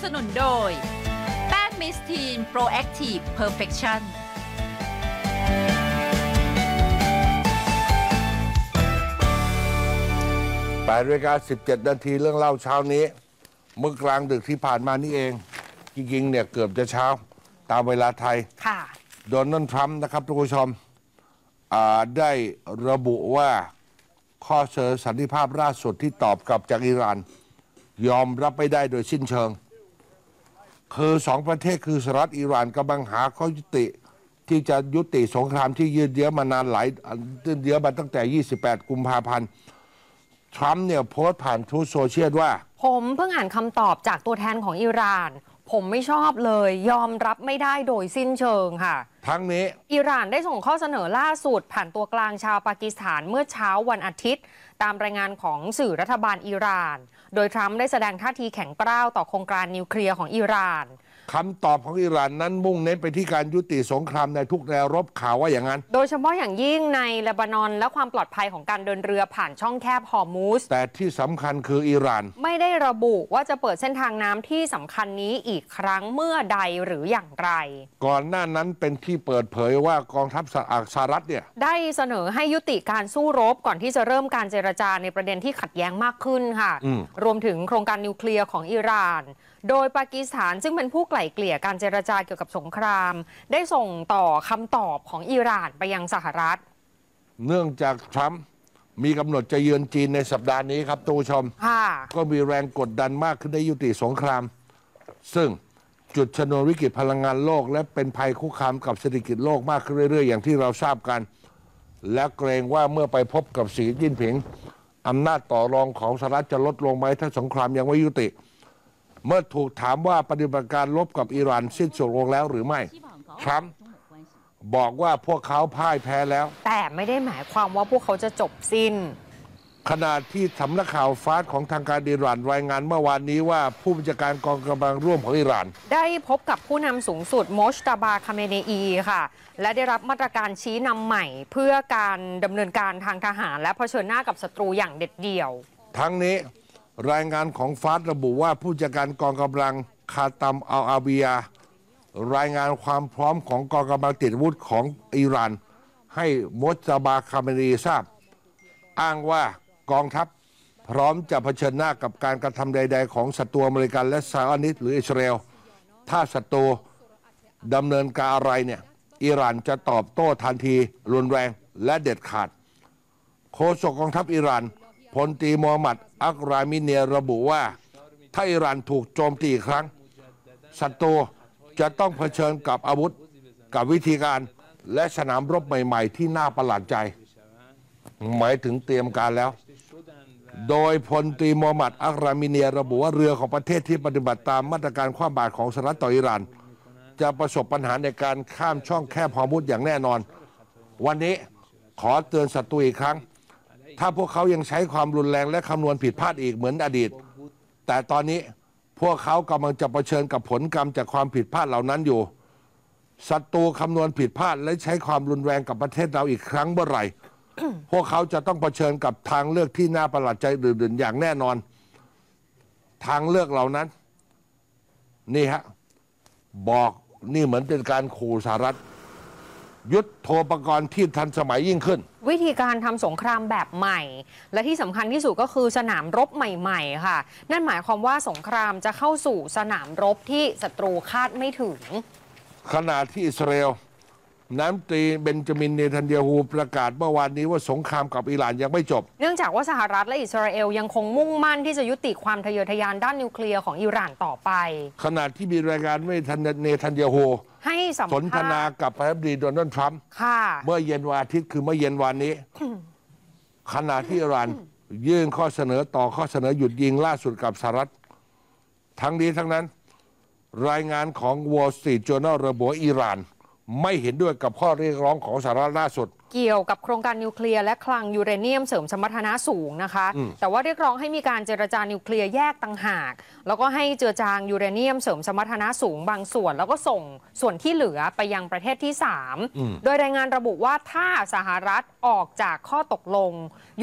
นุนโดยแป้งมิสทีนโปรแอคทีฟเพอร์เฟคชั่น 8:17 น.เรื่องเล่าเช้านี้เมื่อกลางดึกที่ผ่านมานี่เองจริงๆเนี่ยเกือบจะเช้าตามเวลาไทยค่ะโดนัลด์ทรัมป์นะครับทุกผู้ชมได้ระบุว่าข้อเสนอสันติภาพล่าสุดที่ตอบกลับจากอิหร่านยอมรับไม่ได้โดยสิ้นเชิงคือสองประเทศคือสหรัฐอิหร่านกำลังหาข้อยุติที่จะยุติสงครามที่ยืดเยื้อมานานยืดเยื้อมาตั้งแต่ 28 กุมภาพันธ์ทรัมป์เนี่ยโพสต์ผ่านทูตโซเชียลว่าผมเพิ่งอ่านคำตอบจากตัวแทนของอิหร่านผมไม่ชอบเลยยอมรับไม่ได้โดยสิ้นเชิงค่ะทั้งนี้อิหร่านได้ส่งข้อเสนอล่าสุดผ่านตัวกลางชาวปากีสถานเมื่อเช้าวันอาทิตย์ตามรายงานของสื่อรัฐบาลอิหร่านโดยทรัมป์ได้แสดงท่าทีแข็งกร้าวต่อโครงการนิวเคลียร์ของอิหร่านคำตอบของอิหร่านนั้นมุ่งเน้นไปที่การยุติสงครามในทุกแนวรบข่าวว่าอย่างนั้นโดยเฉพาะอย่างยิ่งในเลบานอนและความปลอดภัยของการเดินเรือผ่านช่องแคบฮอร์มุซแต่ที่สำคัญคืออิหร่านไม่ได้ระบุว่าจะเปิดเส้นทางน้ำที่สำคัญนี้อีกครั้งเมื่อใดหรืออย่างไรก่อนหน้านั้นเป็นที่เปิดเผยว่ากองทัพสหรัฐเนี่ยได้เสนอให้ยุติการสู้รบก่อนที่จะเริ่มการเจรจาในประเด็นที่ขัดแย้งมากขึ้นค่ะรวมถึงโครงการนิวเคลียร์ของอิหร่านโดยปากีสถานซึ่งเป็นผู้ไกล่เกลี่ยการเจรจาเกี่ยวกับสงครามได้ส่งต่อคำตอบของอิหร่านไปยังสหรัฐเนื่องจากทรัมป์มีกำหนดจะเยือนจีนในสัปดาห์นี้ครับทุกผู้ชมก็มีแรงกดดันมากขึ้นในยุติสงครามซึ่งจุดชนวนวิกฤตพลังงานโลกและเป็นภัยคุกคามกับเศรษฐกิจโลกมากขึ้นเรื่อยๆอย่างที่เราทราบกันและเกรงว่าเมื่อไปพบกับสีจิ้นผิงอำนาจต่อรองของสหรัฐจะลดลงไหมถ้าสงครามยังไม่ยุติเมื่อถูกถามว่าปฏิบัติการลบกับอิหร่านสิ้นสุดลงแล้วหรือไม่ทรัมป์บอกว่าพวกเขาพ่ายแพ้แล้วแต่ไม่ได้หมายความว่าพวกเขาจะจบสิ้นขณะที่สำนักข่าวฟาสของทางการอิหร่านรายงานเมื่อวานนี้ว่าผู้บัญชาการกองกำลังร่วมของอิหร่านได้พบกับผู้นำสูงสุดโมชตาบาคาเมเนอีค่ะและได้รับมาตรการชี้นำใหม่เพื่อการดำเนินการทางทหารและเผชิญหน้ากับศัตรูอย่างเด็ดเดี่ยวทั้งนี้รายงานของฟาสระบุว่าผู้จัดการกองกำลังคาตัมอัลอาบียารายงานความพร้อมของกองกำลังติดอาวุธของอิหร่านให้โมชตาบาคาเมเนอีทราบอ้างว่ากองทัพพร้อมจะเผชิญหน้ากับการกระทำใดๆของศัตรูอเมริกันและซาอุดิหรืออิสราเอลถ้าศัตรูดำเนินการอะไรเนี่ยอิหร่านจะตอบโต้ทันทีรุนแรงและเด็ดขาดโฆษกกองทัพอิหร่านพลตรีมูฮัมหมัดอักรามิเนียระบุว่าถ้าอิหร่านถูกโจมตีอีกครั้งศัตรูจะต้องเผชิญกับอาวุธกับวิธีการและสนามรบใหม่ๆที่น่าประหลาดใจหมายถึงเตรียมการแล้วโดยพลตรีมูฮัมหมัดอักรามิเนียระบุว่าเรือของประเทศที่ปฏิบัติตามมาตรการคว่ำบาตรของสหรัฐต่ออิหร่านจะประสบปัญหาในการข้ามช่องแคบฮอร์มุซอย่างแน่นอนวันนี้ขอเตือนศัตรูอีกครั้งถ้าพวกเขายังใช้ความรุนแรงและคำนวณผิดพลาดอีกเหมือนอดีตแต่ตอนนี้พวกเขากำลังจะเผชิญกับผลกรรมจากความผิดพลาดเหล่านั้นอยู่ศัตรูคำนวณผิดพลาดและใช้ความรุนแรงกับประเทศเราอีกครั้งเมื่อไหร่ พวกเขาจะต้องเผชิญกับทางเลือกที่น่าประหลาดใจอื่นๆอย่างแน่นอนทางเลือกเหล่านั้นนี่ฮะบอกนี่เหมือนเป็นการขู่สหรัฐยุทโธปกรณ์ที่ทันสมัยยิ่งขึ้นวิธีการทำสงครามแบบใหม่และที่สำคัญที่สุดก็คือสนามรบใหม่ๆค่ะนั่นหมายความว่าสงครามจะเข้าสู่สนามรบที่ศัตรูคาดไม่ถึงขณะที่อิสราเอลนายกรัฐมนตรีเบนจามินเนทันยาฮูประกาศเมื่อวานนี้ว่าสงครามกับอิหร่านยังไม่จบเนื่องจากว่าสหรัฐและอิสราเอลยังคงมุ่งมั่นที่จะยุติความทะเยอทะยานด้านนิวเคลียร์ของอิหร่านต่อไปขณะที่มีรายงานว่าเนทันยาฮูให้สัมภาษณ์สนทนากับประธานาธิบดีโดนัลด์ทรัมป์เมื่อเย็นวันอาทิตย์คือเมื่อเย็นวันนี้ขณะที่อิหร่านยื่นข้อเสนอต่อข้อเสนอหยุดยิงล่าสุดกับสหรัฐทั้งนี้ทั้งนั้นรายงานของ Wall Street Journal ระบุอิหร่านไม่เห็นด้วยกับข้อเรียกร้องของสหรัฐล่าสุดเกี่ยวกับโครงการนิวเคลียร์และคลังยูเรเนียมเสริมสมรรถนะสูงนะคะแต่ว่าเรียกร้องให้มีการเจรจานิวเคลียร์แยกต่างหากแล้วก็ให้เจือจางยูเรเนียมเสริมสมรรถนะสูงบางส่วนแล้วก็ส่งส่วนที่เหลือไปยังประเทศที่3โดยรายงานระบุว่าถ้าสหรัฐออกจากข้อตกลง